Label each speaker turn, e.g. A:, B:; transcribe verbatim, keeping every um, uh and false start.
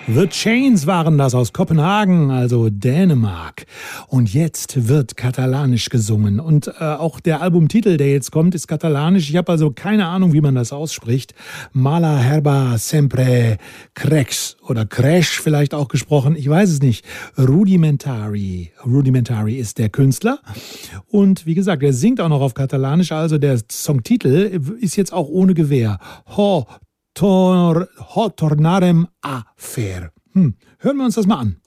A: The Chains waren das aus Kopenhagen, also Dänemark. Und jetzt wird katalanisch gesungen. Und äh, auch der Albumtitel, der jetzt kommt, ist katalanisch. Ich habe also keine Ahnung, wie man das ausspricht. Mala herba sempre crex oder crash vielleicht auch gesprochen. Ich weiß es nicht. Rudimentary. Rudimentary ist der Künstler. Und wie gesagt, er singt auch noch auf katalanisch. Also der Songtitel ist jetzt auch ohne Gewähr. Ho Tor, ho tornarem a fer. Hm. Hören wir uns das mal an.